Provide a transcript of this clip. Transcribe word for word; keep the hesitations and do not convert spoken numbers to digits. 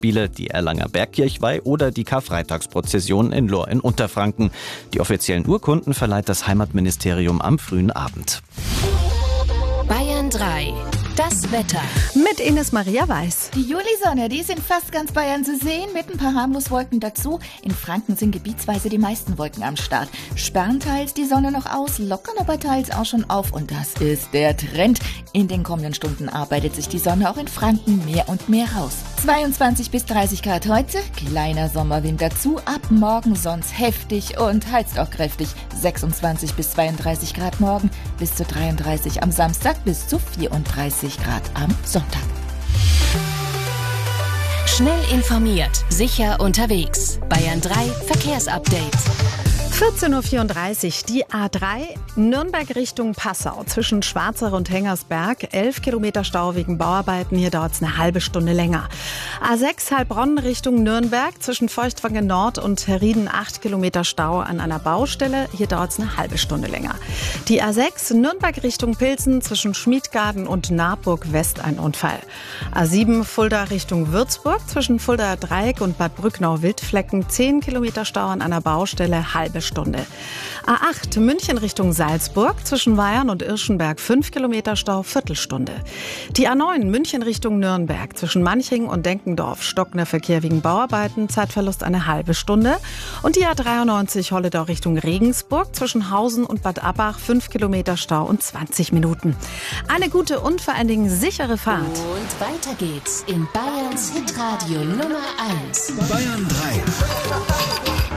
Festspiele, die Erlanger Bergkirchweih oder die Karfreitagsprozession in Lohr in Unterfranken. Die offiziellen Urkunden verleiht das Heimatministerium am frühen Abend. Bayern drei. Das Wetter. Mit Ines Maria Weiß. Die Julisonne, die ist in fast ganz Bayern zu sehen, mit ein paar harmlos Wolken dazu. In Franken sind gebietsweise die meisten Wolken am Start. Sperren teils die Sonne noch aus, lockern aber teils auch schon auf. Und das ist der Trend. In den kommenden Stunden arbeitet sich die Sonne auch in Franken mehr und mehr raus. zweiundzwanzig bis dreißig Grad heute, kleiner Sommerwind dazu, ab morgen sonst heftig und heizt auch kräftig. sechsundzwanzig bis zweiunddreißig Grad morgen, bis zu dreiunddreißig am Samstag, bis zu vierunddreißig Grad am Sonntag. Schnell informiert, sicher unterwegs. Bayern drei Verkehrsupdate. vierzehn Uhr vierunddreißig, die A drei, Nürnberg Richtung Passau, zwischen Schwarzach und Hengersberg, elf Kilometer Stau wegen Bauarbeiten, hier dauert es eine halbe Stunde länger. A sechs Heilbronn Richtung Nürnberg, zwischen Feuchtwangen Nord und Herrieden, acht Kilometer Stau an einer Baustelle, hier dauert es eine halbe Stunde länger. Die A sechs Nürnberg Richtung Pilsen, zwischen Schmiedgarten und Naburg West ein Unfall. A sieben Fulda Richtung Würzburg, zwischen Fuldaer Dreieck und Bad Brücknau-Wildflecken, zehn Kilometer Stau an einer Baustelle, halbe Stunde. Stunde. A acht München Richtung Salzburg, zwischen Weyern und Irschenberg fünf Kilometer Stau, Viertelstunde. Die A neun München Richtung Nürnberg, zwischen Manching und Denkendorf stockender Verkehr wegen Bauarbeiten, Zeitverlust eine halbe Stunde. Und die A dreiundneunzig Holledau Richtung Regensburg, zwischen Hausen und Bad Abbach fünf Kilometer Stau und zwanzig Minuten. Eine gute und vor allen Dingen sichere Fahrt. Und weiter geht's in Bayerns Hitradio Nummer eins. Bayern drei.